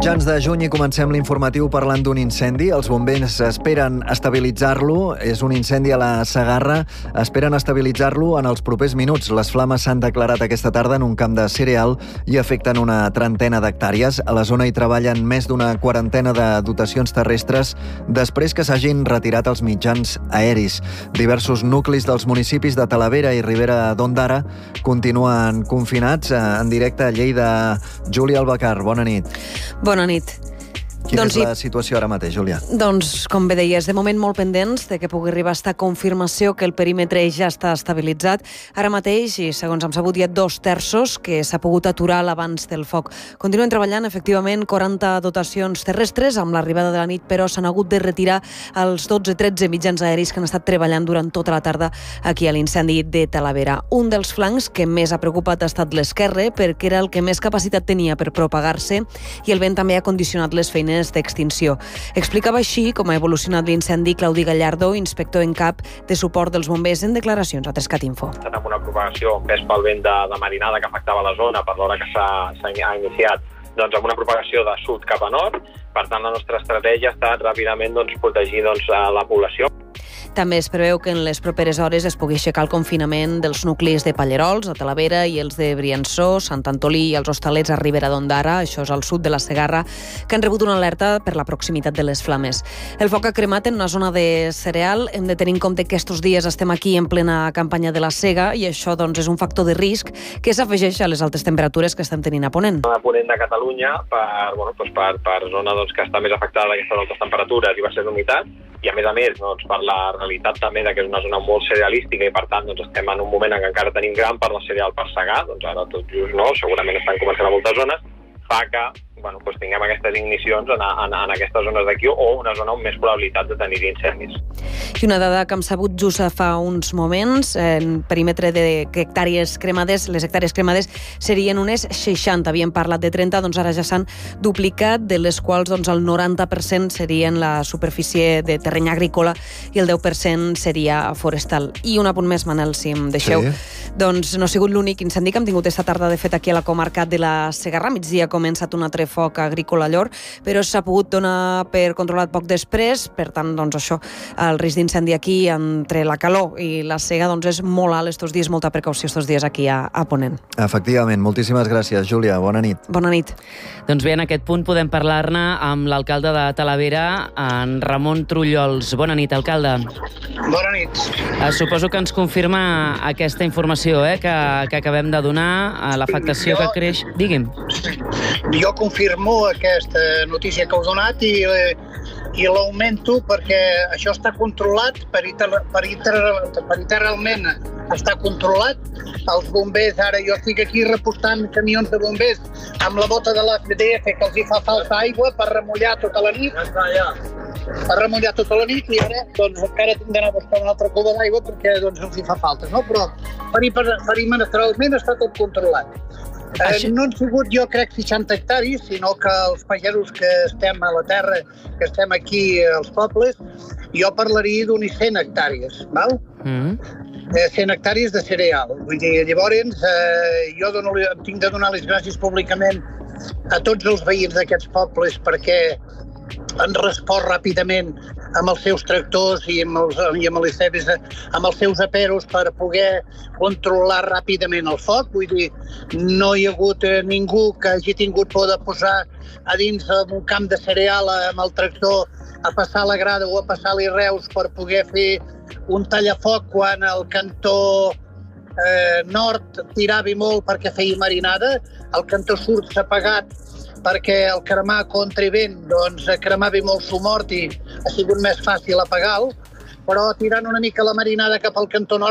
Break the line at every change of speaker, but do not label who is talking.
mitjans de juny i comencem l'informatiu parlant d'un incendi. Els bombers esperen estabilitzar-lo. És un incendi a la Segarra. Esperen estabilitzar-lo en els propers minuts. Les flames s'han declarat aquesta tarda en un camp de cereal i afecten una trentena d'hectàrees. A la zona hi treballen més d'una quarantena de dotacions terrestres després que s'hagin retirat els mitjans aeris. Diversos nuclis dels municipis de Talavera i Ribera d'Ondara continuen confinats. En directe a Lleida, Júlia Albacar, bona nit.
Bona nit.
Quina és la situació ara mateix, Júlia?
Doncs, com bé deies, de moment molt pendents de que pugui arribar esta confirmació que el perímetre ja està estabilitzat. Ara mateix, i segons hem sabut, hi ha 2/3 que s'ha pogut aturar l'abans del foc. Continuen treballant, efectivament, 40 dotacions terrestres. Amb l'arribada de la nit, però, s'han hagut de retirar els 12-13 mitjans aeris que han estat treballant durant tota la tarda aquí a l'incendi de Talavera. Un dels flancs que més ha preocupat ha estat l'esquerre, perquè era el que més capacitat tenia per propagar-se i el vent també ha condicionat les feines d'extinció. Explicava així com ha evolucionat l'incendi Claudi Gallardo, inspector en cap de suport dels bombers, en declaracions a Trescat Info.
Amb una propagació pes pel vent de marinada que afectava la zona per l'hora que s'ha iniciat, doncs amb una propagació de sud cap a nord. Per tant, la nostra estratègia ha estat ràpidament protegir la població.
També es preveu que en les properes hores es pugui aixecar el confinament dels nuclis de Pallerols, a Talavera, i els de Briançó, Sant Antolí i els Hostalets a Ribera d'Ondara, això és al sud de la Segarra, que han rebut una alerta per la proximitat de les flames. El foc ha cremat en una zona de cereal. Hem de tenir en compte que estos dies estem aquí en plena campanya de la sega i això és un factor de risc que s'afegeix a les altes temperatures que estem tenint a Ponent.
A Ponent de Catalunya, per zona que està més afectada d'aquestes altes temperatures i va ser d'humitat, i a més per la realitat també que és una zona molt cerealística i per tant estem en un moment en què encara tenim gran part del cereal per segar, ara tot just no, segurament estan començant a moltes zones, fa que tinguem aquestes ignicions en aquestes zones d'aquí o una zona amb més probabilitat de tenir incendis.
I una dada que hem sabut just fa uns moments, en perímetre de hectàrees cremades, les hectàrees cremades serien unes 60, havien parlat de 30, ara ja s'han duplicat, de les quals el 90% serien la superfície de terreny agrícola i el 10% seria forestal. I un apunt més, Manel, si em deixeu. Sí. No ha sigut l'únic incendi que hem tingut esta tarda, de fet, aquí a la comarca de la Segarra. Migdia ha començat un altre foc agrícola a Llor, però s'ha pogut donar per controlat poc després. Per tant, això, el risc d'incendi aquí entre la calor i la sega és molt alt estos dies, molta precaució estos dies aquí a Ponent.
Efectivament, moltíssimes gràcies, Júlia. Bona nit.
Bona nit.
Doncs bé, en aquest punt podem parlar-ne amb l'alcalde de Talavera, en Ramon Trullols. Bona nit, alcalde.
Bona nit.
Suposo que ens confirma aquesta informació que acabem de donar, a l'afectació que creix. Digui'm.
Jo confirmo aquesta notícia que heu donat i l'augmento perquè això està controlat, perimetralment està controlat. Els bombers, ara jo estic aquí repostant camions de bombers amb la bota de l'ASBDF que els hi fa falta aigua per remullar tota la nit. I ara encara tinc d'anar a buscar una altra cuba d'aigua perquè els hi fa falta, no? Però perimetralment està tot controlat. No han sigut, jo crec, 60 hectàrees, sinó que els pagesos que estem a la terra, que estem aquí als pobles, jo parlaria d'unes 100 hectàrees, val? 100 hectàrees de cereal. Vull dir, llavors, jo tinc de donar les gràcies públicament a tots els veïns d'aquests pobles perquè han respost ràpidament amb els seus tractors i amb els seus aperos per poder controlar ràpidament el foc. Vull dir, no hi ha hagut ningú que hagi tingut por de posar a dins un camp de cereal amb el tractor a passar la grada o a passar-li reus per poder fer un tallafoc quan el cantó nord tirava molt perquè feia marinada, el cantó sud s'ha apagat perquè el cremar contra vent cremava molt sumort i ha sigut més fàcil apagar-lo, però tirant una mica la marinada cap al cantó nord